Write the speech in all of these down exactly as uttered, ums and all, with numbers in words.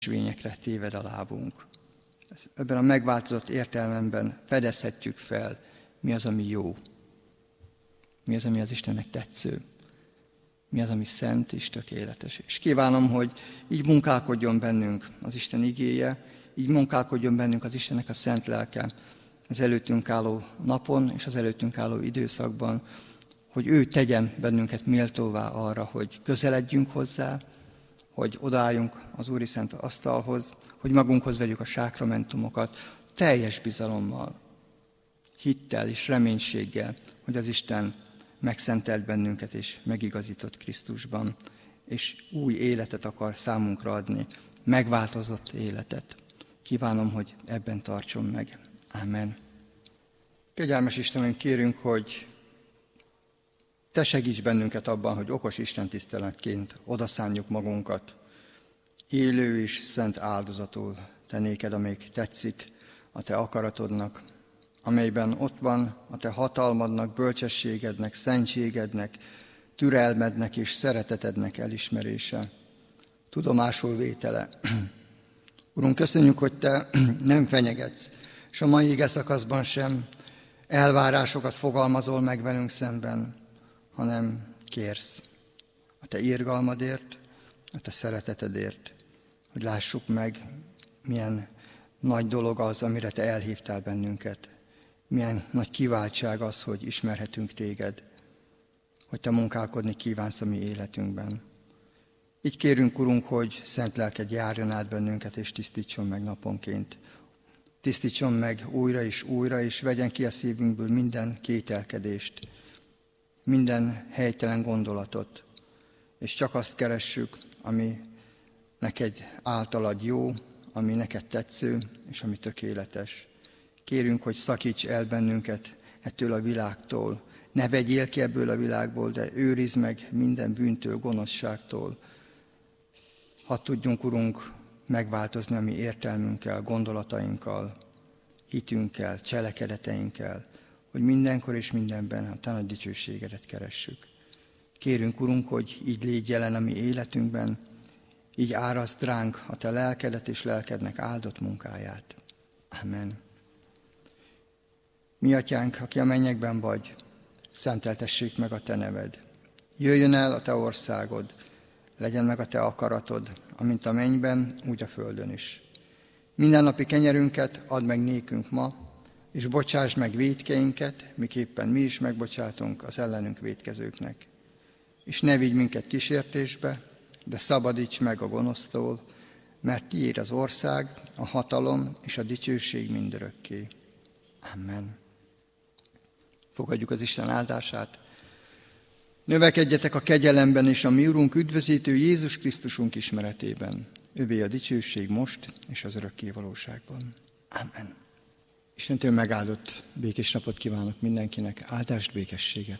ösvényekre téved a lábunk. Ebben a megváltozott értelmemben fedezhetjük fel, mi az, ami jó. Mi az, ami az Istennek tetsző. Mi az, ami szent és tökéletes. És kívánom, hogy így munkálkodjon bennünk az Isten igéje, így munkálkodjon bennünk az Istennek a szent lelke az előttünk álló napon és az előttünk álló időszakban, hogy ő tegyen bennünket méltóvá arra, hogy közeledjünk hozzá, hogy odaálljunk az Úri Szent asztalhoz, hogy magunkhoz vegyük a sákramentumokat teljes bizalommal, hittel és reménységgel, hogy az Isten megszentelt bennünket és megigazított Krisztusban, és új életet akar számunkra adni, megváltozott életet. Kívánom, hogy ebben tartson meg. Amen. Kegyelmes Istenünk, kérünk, hogy Te segíts bennünket abban, hogy okos istentiszteletként odaszánjuk magunkat, élő és szent áldozatul Te néked, amelyik tetszik a Te akaratodnak, amelyben ott van a Te hatalmadnak, bölcsességednek, szentségednek, türelmednek és szeretetednek elismerése, tudomásul vétele. Urunk, köszönjük, hogy Te nem fenyegetsz, és a mai igeszakaszban sem elvárásokat fogalmazol meg velünk szemben, hanem kérsz a Te irgalmadért, a Te szeretetedért, hogy lássuk meg, milyen nagy dolog az, amire Te elhívtál bennünket. Milyen nagy kiváltság az, hogy ismerhetünk Téged, hogy Te munkálkodni kívánsz a mi életünkben. Így kérünk, Urunk, hogy szent lelked járjon át bennünket, és tisztítson meg naponként. Tisztítson meg újra és újra, és vegyen ki a szívünkből minden kételkedést, minden helytelen gondolatot, és csak azt keressük, ami neked általad jó, ami neked tetsző, és ami tökéletes. Kérünk, hogy szakíts el bennünket ettől a világtól. Ne vegyél ki ebből a világból, de őrizd meg minden bűntől, gonoszságtól. Hadd tudjunk, Urunk, megváltozni a mi értelmünkkel, gondolatainkkal, hitünkkel, cselekedeteinkkel, hogy mindenkor és mindenben a Te nagy dicsőségedet keressük. Kérünk, Urunk, hogy így légy jelen a mi életünkben, így áraszt ránk a Te lelkedet és lelkednek áldott munkáját. Amen. Mi Atyánk, aki a mennyekben vagy, szenteltessék meg a Te neved. Jöjjön el a Te országod, legyen meg a Te akaratod, amint a mennyben, úgy a földön is. Mindennapi kenyerünket add meg nékünk ma, és bocsásd meg vétkeinket, miképpen mi is megbocsátunk az ellenünk vétkezőknek. És ne vigy minket kísértésbe, de szabadíts meg a gonosztól, mert tiéd az ország, a hatalom és a dicsőség mindörökké. Amen. Fogadjuk az Isten áldását. Növekedjetek a kegyelemben és a mi Urunk üdvözítő Jézus Krisztusunk ismeretében. Övé a dicsőség most és az örökké valóságban. Amen. Istentől megáldott békés napot kívánok mindenkinek, áldást, békességet.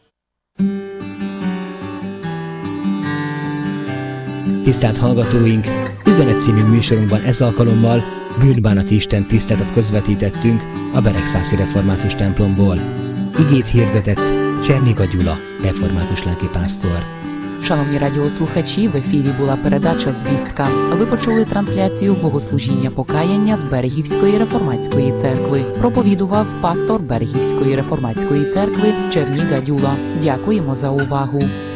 Tisztelt hallgatóink, Üzenet című műsorunkban ez alkalommal bűnbánati Isten tiszteletet közvetítettünk a Beregszászi Református templomból. Igét hirdetett Cserniga Gyula, református lelkipásztor. Шановні радіослухачі, в ефірі була передача «Звістка». Ви почули трансляцію богослужіння покаяння з Берегівської реформатської церкви. Проповідував пастор Берегівської реформатської церкви Черніга Дюла. Дякуємо за увагу.